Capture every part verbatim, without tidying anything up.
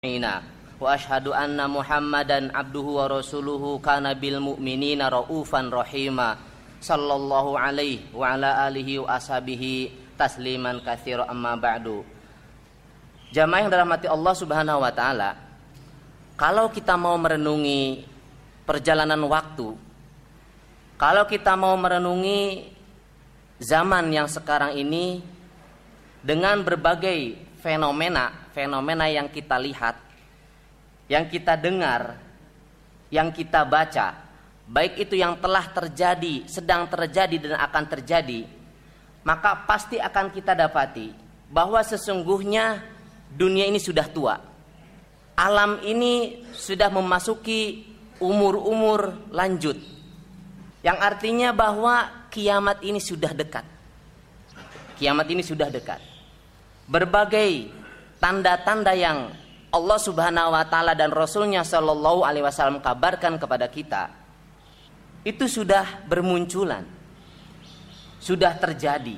Wa ashhadu anna Muhammadan abduhu wa rasuluhu kana bil mu'minina raufan rahima sallallahu alaihi wa ala alihi wa ashabihi tasliman katsira amma ba'du. Jamaah yang dirahmati Allah Subhanahu wa taala, kalau kita mau merenungi perjalanan waktu, kalau kita mau merenungi zaman yang sekarang ini dengan berbagai fenomena fenomena yang kita lihat, yang kita dengar, yang kita baca, baik itu yang telah terjadi, sedang terjadi dan akan terjadi, maka pasti akan kita dapati bahwa sesungguhnya dunia ini sudah tua. Alam ini sudah memasuki umur-umur lanjut, yang artinya bahwa kiamat ini sudah dekat. Kiamat ini sudah dekat. Berbagai tanda-tanda yang Allah Subhanahu wa taala dan Rasulnya Shallallahu alaihi wasallam kabarkan kepada kita itu sudah bermunculan, sudah terjadi.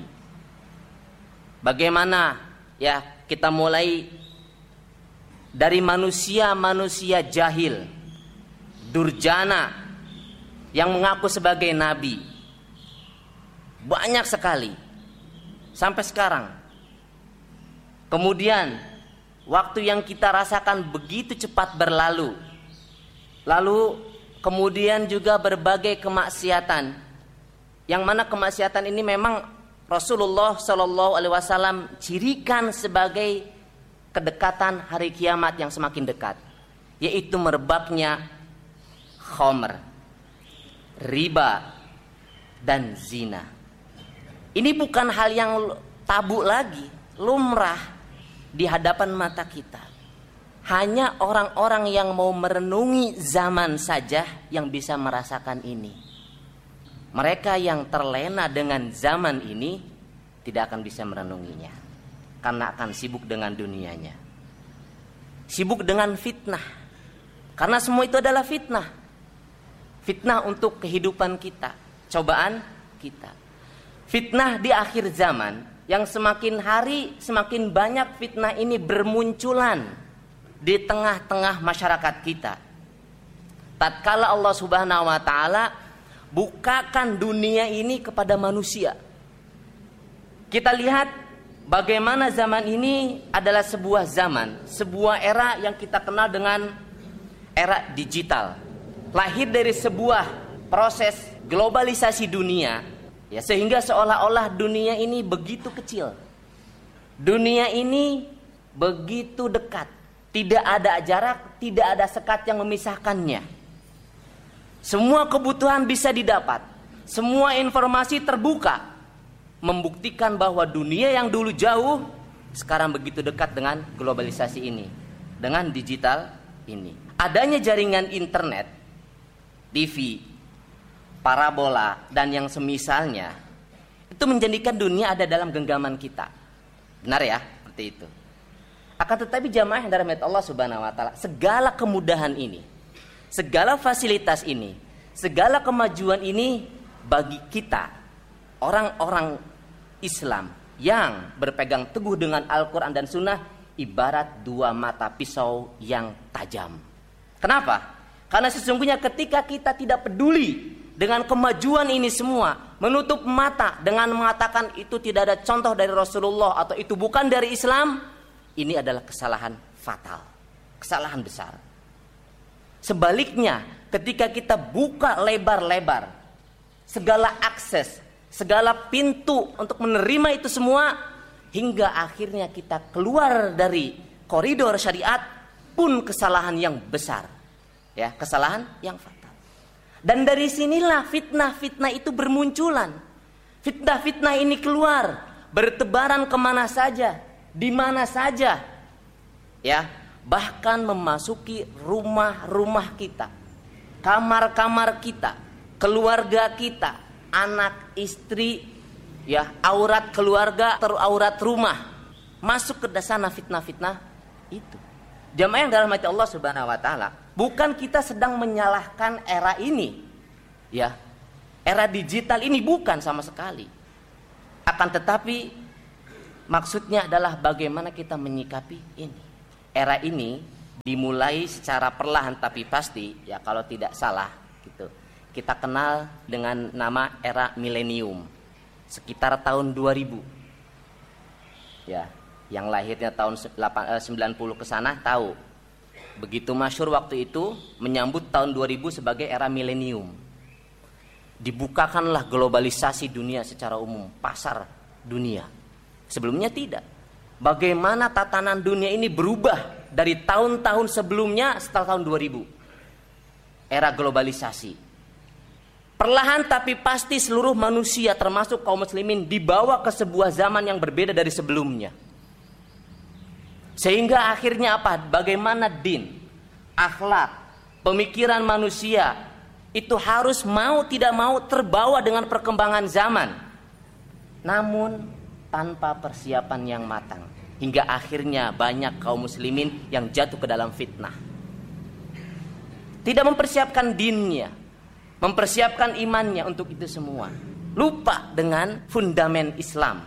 Bagaimana ya, kita mulai dari manusia-manusia jahil, durjana yang mengaku sebagai nabi, banyak sekali sampai sekarang. Kemudian waktu yang kita rasakan begitu cepat berlalu. Lalu kemudian juga berbagai kemaksiatan, yang mana kemaksiatan ini memang Rasulullah Shallallahu alaihi wasallam cirikan sebagai kedekatan hari kiamat yang semakin dekat, yaitu merebaknya khamr, riba, dan zina. Ini bukan hal yang tabu lagi, lumrah di hadapan mata kita. Hanya orang-orang yang mau merenungi zaman saja yang bisa merasakan ini. Mereka yang terlena dengan zaman ini tidak akan bisa merenunginya, karena akan sibuk dengan dunianya, sibuk dengan fitnah. Karena semua itu adalah fitnah. Fitnah untuk kehidupan kita, cobaan kita. Fitnah di akhir zaman, yang semakin hari semakin banyak fitnah ini bermunculan di tengah-tengah masyarakat kita. Tatkala Allah Subhanahu wa taala bukakan dunia ini kepada manusia, kita lihat bagaimana zaman ini adalah sebuah zaman, sebuah era yang kita kenal dengan era digital. Lahir dari sebuah proses globalisasi dunia, ya, sehingga seolah-olah dunia ini begitu kecil, dunia ini begitu dekat, tidak ada jarak, tidak ada sekat yang memisahkannya. Semua kebutuhan bisa didapat, semua informasi terbuka, membuktikan bahwa dunia yang dulu jauh sekarang begitu dekat dengan globalisasi ini, dengan digital ini. Adanya jaringan internet, T V, parabola, dan yang semisalnya itu menjadikan dunia ada dalam genggaman kita. Benar ya, seperti itu. Akan tetapi jamaah yang dirahmati Allah Subhanahu wa taala, segala kemudahan ini, segala fasilitas ini, segala kemajuan ini bagi kita orang-orang Islam yang berpegang teguh dengan Al-Quran dan Sunnah ibarat dua mata pisau yang tajam. Kenapa? Karena sesungguhnya ketika kita tidak peduli dengan kemajuan ini semua, menutup mata dengan mengatakan itu tidak ada contoh dari Rasulullah atau itu bukan dari Islam, ini adalah kesalahan fatal, kesalahan besar. Sebaliknya, ketika kita buka lebar-lebar segala akses, segala pintu untuk menerima itu semua, hingga akhirnya kita keluar dari koridor syariat, pun kesalahan yang besar, ya, kesalahan yang fatal. Dan dari sinilah fitnah-fitnah itu bermunculan. Fitnah-fitnah ini keluar, bertebaran kemana saja, di mana saja, ya, bahkan memasuki rumah-rumah kita, kamar-kamar kita, keluarga kita, anak, istri, ya, aurat keluarga, teraurat rumah, masuk ke sana fitnah-fitnah itu. Jamaah yang dirahmati Allah Subhanahu wa taala, bukan kita sedang menyalahkan era ini, ya, era digital ini, bukan sama sekali. Akan tetapi maksudnya adalah bagaimana kita menyikapi ini. Era ini dimulai secara perlahan tapi pasti, ya kalau tidak salah gitu. Kita kenal dengan nama era milenium sekitar tahun dua ribu. Ya, yang lahirnya tahun sembilan puluh ke sana tahu. Begitu masyhur waktu itu menyambut tahun dua ribu sebagai era milenium. Dibukakanlah globalisasi dunia secara umum, pasar dunia. Sebelumnya tidak. Bagaimana tatanan dunia ini berubah dari tahun-tahun sebelumnya setelah tahun dua ribu. Era globalisasi. Perlahan tapi pasti seluruh manusia termasuk kaum muslimin dibawa ke sebuah zaman yang berbeda dari sebelumnya. Sehingga akhirnya apa? Bagaimana din, akhlak, pemikiran manusia itu harus mau tidak mau terbawa dengan perkembangan zaman. Namun tanpa persiapan yang matang. Hingga akhirnya banyak kaum muslimin yang jatuh ke dalam fitnah. Tidak mempersiapkan dinnya, mempersiapkan imannya untuk itu semua. Lupa dengan fundamen Islam.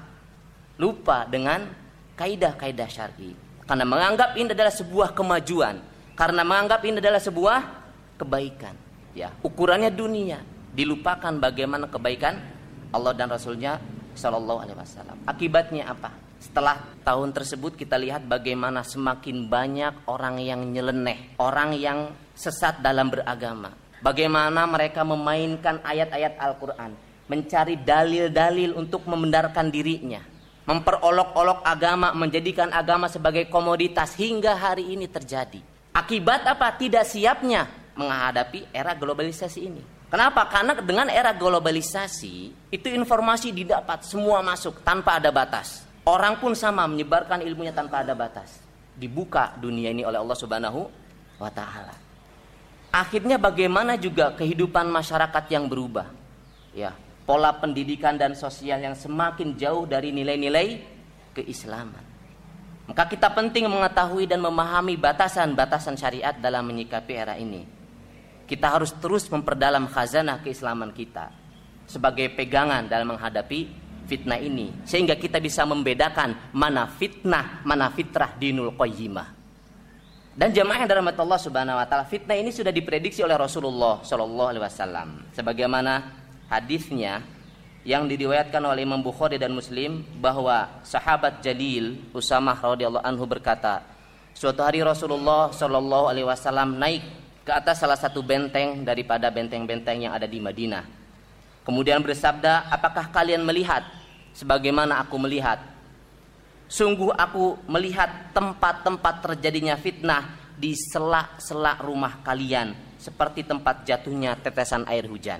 Lupa dengan kaidah-kaidah syar'i. Karena menganggap ini adalah sebuah kemajuan. Karena menganggap ini adalah sebuah kebaikan. Ya, ukurannya dunia. Dilupakan bagaimana kebaikan Allah dan Rasulnya Shallallahu Alaihi Wasallam. Akibatnya apa? Setelah tahun tersebut kita lihat bagaimana semakin banyak orang yang nyeleneh, orang yang sesat dalam beragama. Bagaimana mereka memainkan ayat-ayat Al-Quran, mencari dalil-dalil untuk membenarkan dirinya, memperolok-olok agama, menjadikan agama sebagai komoditas hingga hari ini terjadi. Akibat apa? Tidak siapnya menghadapi era globalisasi ini. Kenapa? Karena dengan era globalisasi itu informasi didapat, semua masuk tanpa ada batas. Orang pun sama menyebarkan ilmunya tanpa ada batas. Dibuka dunia ini oleh Allah Subhanahu wa taala. Akhirnya bagaimana juga kehidupan masyarakat yang berubah. Ya, pola pendidikan dan sosial yang semakin jauh dari nilai-nilai keislaman. Maka kita penting mengetahui dan memahami batasan-batasan syariat dalam menyikapi era ini. Kita harus terus memperdalam khazanah keislaman kita sebagai pegangan dalam menghadapi fitnah ini, sehingga kita bisa membedakan mana fitnah, mana fitrah dinul qayyimah. Dan jamaah yang dirahmati Allah Subhanahu wa taala, fitnah ini sudah diprediksi oleh Rasulullah Shallallahu alaihi wasallam. Sebagaimana hadisnya yang diriwayatkan oleh Imam Bukhari dan Muslim bahwa sahabat Jalil Usamah radhiyallahu anhu berkata, suatu hari Rasulullah Shallallahu alaihi wasallam naik ke atas salah satu benteng daripada benteng-benteng yang ada di Madinah. Kemudian bersabda, apakah kalian melihat sebagaimana aku melihat? Sungguh aku melihat tempat-tempat terjadinya fitnah di sela-sela rumah kalian, seperti tempat jatuhnya tetesan air hujan.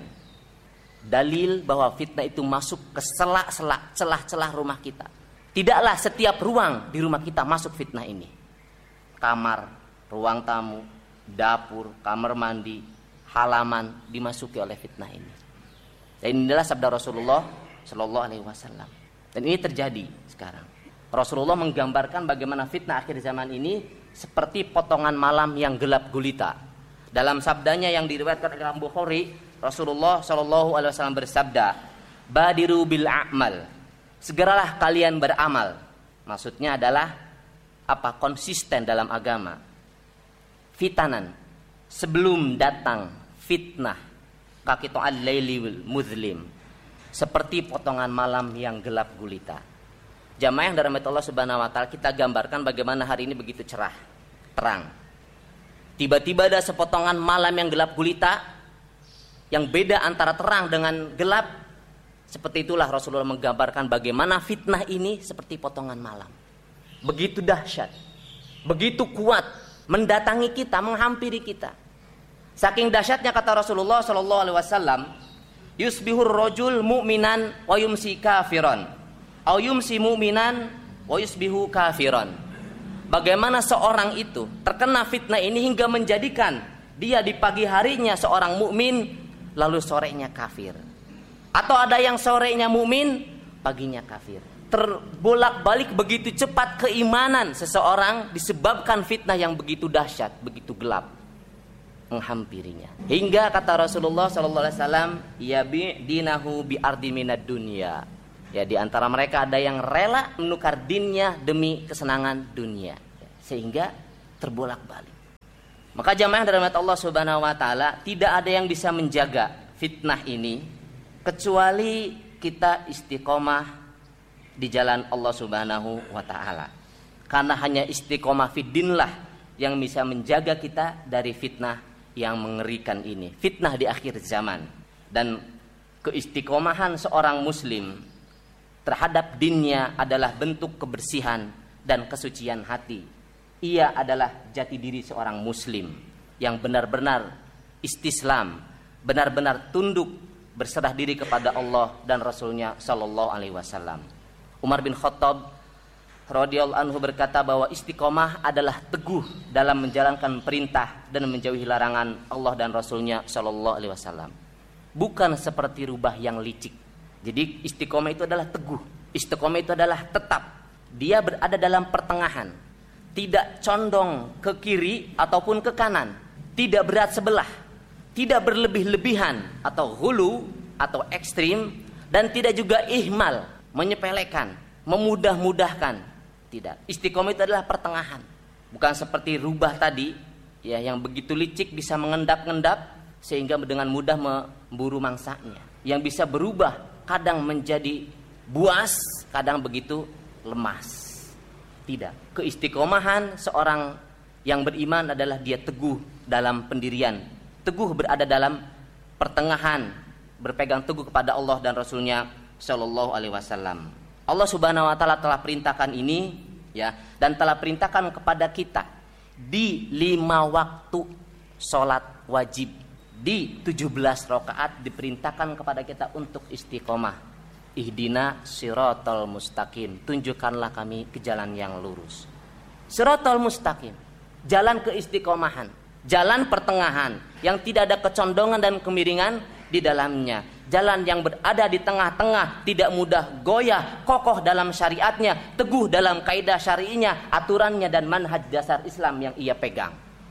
Dalil bahwa fitnah itu masuk ke sela-sela, celah-celah rumah kita. Tidaklah setiap ruang di rumah kita masuk fitnah ini. Kamar, ruang tamu, dapur, kamar mandi, halaman dimasuki oleh fitnah ini. Dan inilah sabda Rasulullah Shallallahu Alaihi Wasallam. Dan ini terjadi sekarang. Rasulullah menggambarkan bagaimana fitnah akhir zaman ini seperti potongan malam yang gelap gulita. Dalam sabdanya yang diriwayatkan oleh Imam Bukhari, Rasulullah Shallallahu Alaihi Wasallam bersabda, "Badiru bil a'mal." Segeralah kalian beramal. Maksudnya adalah apa? Konsisten dalam agama. Fitanan, sebelum datang fitnah. Kakitu al-laili wal muzlim, seperti potongan malam yang gelap gulita. Jamaah yang dirahmati Allah Subhanahu wa taala, kita gambarkan bagaimana hari ini begitu cerah, terang. Tiba-tiba ada sepotongan malam yang gelap gulita, yang beda antara terang dengan gelap. Seperti itulah Rasulullah menggambarkan bagaimana fitnah ini seperti potongan malam. Begitu dahsyat, begitu kuat, mendatangi kita, menghampiri kita. Saking dahsyatnya kata Rasulullah Shallallahu Alaihi Wasallam, yusbihur rojul mu'minan wa yumsi kafiron, au yumsi mu'minan wa yusbihu kafiron. Bagaimana seorang itu terkena fitnah ini hingga menjadikan dia di pagi harinya seorang mukmin, lalu sorenya kafir. Atau ada yang sorenya mukmin, paginya kafir. Terbolak-balik begitu cepat keimanan seseorang disebabkan fitnah yang begitu dahsyat, begitu gelap menghampirinya. Hingga kata Rasulullah sallallahu alaihi wasallam, ya bi dinahu bi ardi minad dunya. Ya, di antara mereka ada yang rela menukar dinnya demi kesenangan dunia. Sehingga terbolak-balik. Maka jamaah dari Allah Subhanahu wa taala, tidak ada yang bisa menjaga fitnah ini kecuali kita istiqomah di jalan Allah Subhanahu wa taala. Karena hanya istiqomah fiddin lah yang bisa menjaga kita dari fitnah yang mengerikan ini, fitnah di akhir zaman. Dan keistiqomahan seorang muslim terhadap dinnya adalah bentuk kebersihan dan kesucian hati. Ia adalah jati diri seorang muslim yang benar-benar istislam, benar-benar tunduk berserah diri kepada Allah dan Rasulnya Shallallahu Alaihi Wasallam. Umar bin Khattab radhiyallahu anhu berkata bahwa istiqomah adalah teguh dalam menjalankan perintah dan menjauhi larangan Allah dan Rasulnya Shallallahu Alaihi Wasallam. Bukan seperti rubah yang licik. Jadi istiqomah itu adalah teguh. Istiqomah itu adalah tetap. Dia berada dalam pertengahan. Tidak condong ke kiri ataupun ke kanan. Tidak berat sebelah. Tidak berlebih-lebihan atau hulu atau ekstrim. Dan tidak juga ihmal, menyepelekan, memudah-mudahkan. Tidak. Istiqomah itu adalah pertengahan. Bukan seperti rubah tadi, ya, yang begitu licik bisa mengendap-endap sehingga dengan mudah memburu mangsanya. Yang bisa berubah kadang menjadi buas, kadang begitu lemas. Tidak. Keistiqomahan seorang yang beriman adalah dia teguh dalam pendirian, teguh berada dalam pertengahan, berpegang teguh kepada Allah dan Rasulnya Shallallahu Alaihi Wasallam. Allah Subhanahu Wa Taala telah perintahkan ini, ya, dan telah perintahkan kepada kita di lima waktu sholat wajib, di tujuh belas rakaat diperintahkan kepada kita untuk istiqomah. Ihdina siratal mustaqim, tunjukkanlah kami ke jalan yang lurus. Siratal mustaqim, jalan keistiqomahan, jalan pertengahan yang tidak ada kecondongan dan kemiringan di dalamnya. Jalan yang berada di tengah-tengah, tidak mudah goyah, kokoh dalam syariatnya, teguh dalam kaidah syari'inya, aturannya dan manhaj dasar Islam yang ia pegang.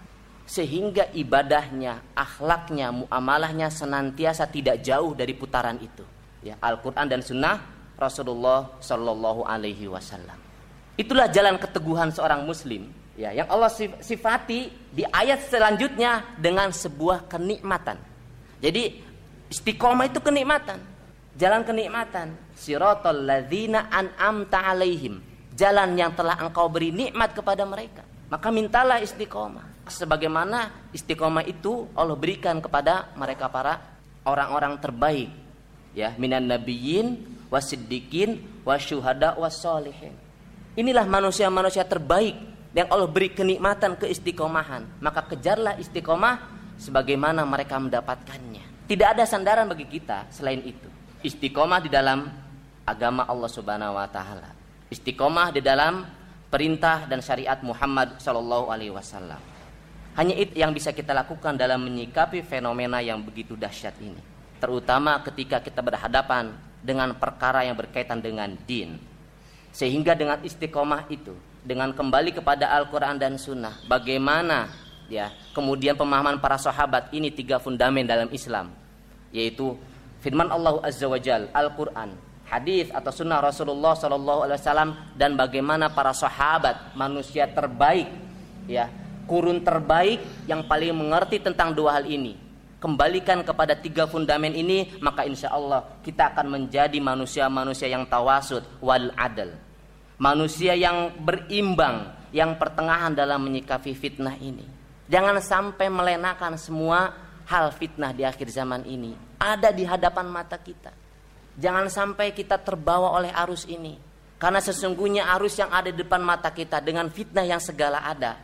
Sehingga ibadahnya, akhlaknya, muamalahnya senantiasa tidak jauh dari putaran itu. Ya, Al-Quran dan Sunnah Rasulullah Sallallahu Alaihi Wasallam. Itulah jalan keteguhan seorang Muslim, ya, yang Allah sifati di ayat selanjutnya dengan sebuah kenikmatan. Jadi istiqomah itu kenikmatan, jalan kenikmatan. Siratal ladzina an'amta alaihim, jalan yang telah engkau beri nikmat kepada mereka. Maka mintalah istiqomah. Sebagaimana istiqomah itu Allah berikan kepada mereka para orang-orang terbaik, ya, minan nabiyyin wasiddiqin wasyuhada wassolihin. Inilah manusia-manusia terbaik yang Allah beri kenikmatan keistiqomahan. Maka kejarlah istiqomah sebagaimana mereka mendapatkannya. Tidak ada sandaran bagi kita selain itu. Istiqomah di dalam agama Allah Subhanahu wa taala. Istiqomah di dalam perintah dan syariat Muhammad sallallahu alaihi wasallam. Hanya itu yang bisa kita lakukan dalam menyikapi fenomena yang begitu dahsyat ini. Terutama ketika kita berhadapan dengan perkara yang berkaitan dengan din. Sehingga dengan istiqomah itu, dengan kembali kepada Al-Quran dan Sunnah, bagaimana, ya, kemudian pemahaman para sahabat, ini tiga fundament dalam Islam, yaitu firman Allah Azza wa Jal, Al-Quran, hadis atau Sunnah Rasulullah Sallallahu Alaihi Wasallam, dan bagaimana para sahabat, manusia terbaik, ya, kurun terbaik yang paling mengerti tentang dua hal ini. Kembalikan kepada tiga fundament ini, maka insya Allah kita akan menjadi manusia-manusia yang tawasud wal adl, manusia yang berimbang, yang pertengahan dalam menyikapi fitnah ini. Jangan sampai melenakan semua hal fitnah di akhir zaman ini ada di hadapan mata kita. Jangan sampai kita terbawa oleh arus ini, karena sesungguhnya arus yang ada di depan mata kita dengan fitnah yang segala ada.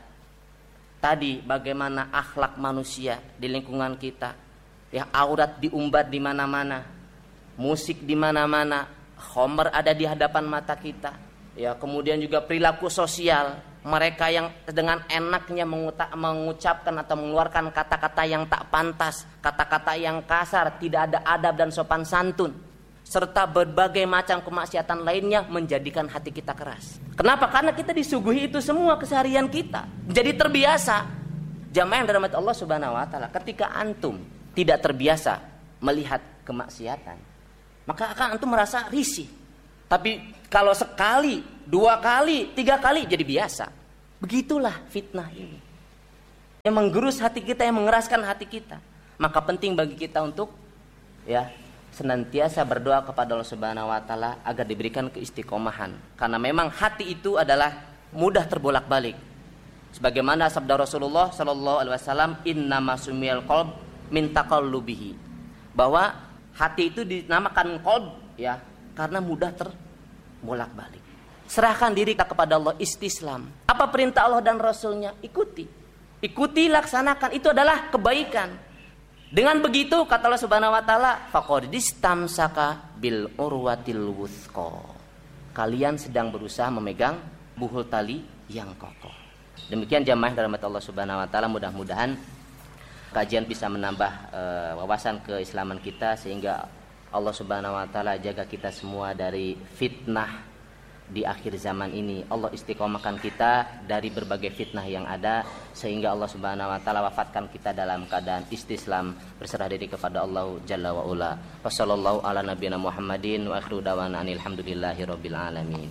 Tadi bagaimana akhlak manusia di lingkungan kita, ya, aurat diumbar di mana-mana, musik di mana-mana, khamr ada di hadapan mata kita, ya, kemudian juga perilaku sosial mereka yang dengan enaknya mengucapkan atau mengeluarkan kata-kata yang tak pantas, kata-kata yang kasar, tidak ada adab dan sopan santun, serta berbagai macam kemaksiatan lainnya menjadikan hati kita keras. Kenapa? Karena kita disuguhi itu semua keseharian kita, jadi terbiasa. Jamaah yang dirahmati Allah Subhanahu wa taala, ketika antum tidak terbiasa melihat kemaksiatan, maka akan antum merasa risih. Tapi kalau sekali, dua kali, tiga kali jadi biasa. Begitulah fitnah ini. yang menggerus hati kita, yang mengeraskan hati kita. Maka penting bagi kita untuk ya senantiasa berdoa kepada Allah Subhanahu wa taala agar diberikan keistiqomahan. Karena memang hati itu adalah mudah terbolak-balik. Sebagaimana sabda Rasulullah sallallahu alaihi wasallam, "Innama sumiyal qalb min taqallubihi." Bahwa hati itu dinamakan qalb ya karena mudah terbolak-balik. Serahkan diri kita kepada Allah, istislam. Apa perintah Allah dan Rasulnya? Ikuti. Ikuti, laksanakan, itu adalah kebaikan. Dengan begitu kata Allah Subhanahu wa taala, faqad istamsaka bil urwatil wuthqa. Kalian sedang berusaha memegang buhul tali yang kokoh. Demikian jamaah rahmat Allah Subhanahu wa taala, mudah-mudahan kajian bisa menambah uh, wawasan keislaman kita sehingga Allah Subhanahu wa taala jaga kita semua dari fitnah di akhir zaman ini. Allah istiqomahkan kita dari berbagai fitnah yang ada sehingga Allah Subhanahu wa taala wafatkan kita dalam keadaan istislam, berserah diri kepada Allah Jalla wa Ula. Wassallallahu ala nabiyina Muhammadin wa akhiru dawana alhamdulillahi rabbil alamin.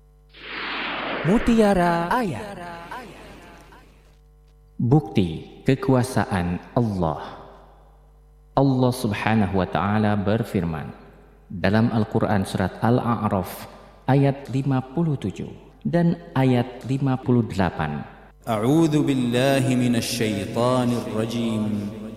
Mutiara Ayat. Bukti kekuasaan Allah. Allah Subhanahu wa taala berfirman dalam Al-Qur'an surat Al-A'raf ayat lima puluh tujuh dan ayat lima puluh delapan. A'udzu billahi minasy syaithanir rajim.